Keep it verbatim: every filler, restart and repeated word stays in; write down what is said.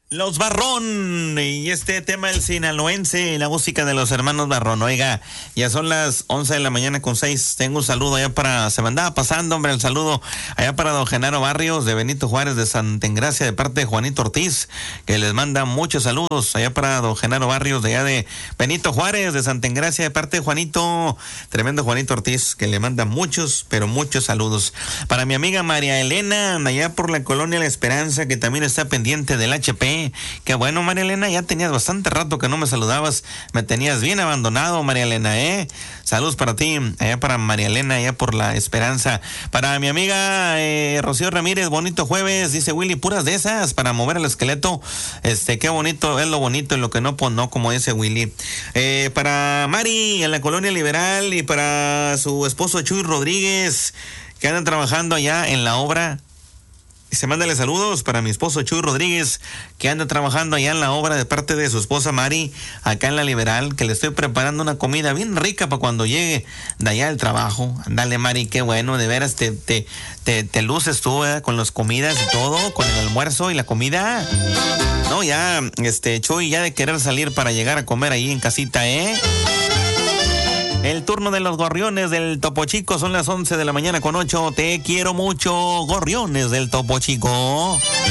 Los Barrón y este tema del sinaloense, la música de los hermanos Barrón. Oiga, ya son las once de la mañana con seis. Tengo un saludo allá para, se me andaba pasando, hombre, el saludo allá para don Genaro Barrios de Benito Juárez de Santa Engracia de parte de Juanito Ortiz, que les manda muchos saludos allá para don Genaro Barrios de allá de Benito Juárez de Santa Engracia de parte de Juanito, tremendo Juanito Ortiz, que le manda muchos, pero muchos saludos. Para mi amiga María Elena, allá por la colonia La Esperanza, que también está pendiente del H P. Qué bueno, María Elena, ya tenías bastante rato que no me saludabas, me tenías bien abandonado, María Elena, ¿eh? Saludos para ti, allá para María Elena, allá por La Esperanza. Para mi amiga eh, Rocío Ramírez, bonito jueves, dice Willy, puras de esas para mover el esqueleto. Este, qué bonito, es lo bonito y lo que no, pues no, como dice Willy. Eh, para Mari, en la colonia Liberal, y para su esposo Chuy Rodríguez, que andan trabajando allá en la obra. Se mándale saludos para mi esposo Chuy Rodríguez, que anda trabajando allá en la obra de parte de su esposa Mari, acá en la Liberal, que le estoy preparando una comida bien rica para cuando llegue de allá del trabajo. Dale, Mari, qué bueno, de veras te, te, te, te luces tú, ¿eh? Con las comidas y todo, con el almuerzo y la comida. No, ya, este, Chuy, ya de querer salir para llegar a comer ahí en casita, ¿eh? El turno de los gorriones del Topo Chico son las once de la mañana con ocho. Te quiero mucho, gorriones del Topo Chico.